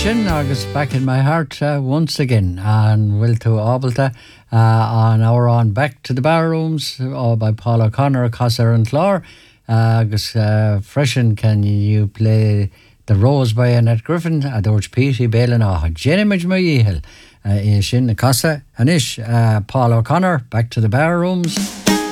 sin agus back in my heart once again and will to Abalta on our on Back to the Barrooms by Paul O'Connor, Cosser and Clore agus freshen can you play The Rose by Annette Griffin a George Petey Bailen a Jenny Majmoyihil sin na Casa Anish Paul O'Connor Back to the Barrooms.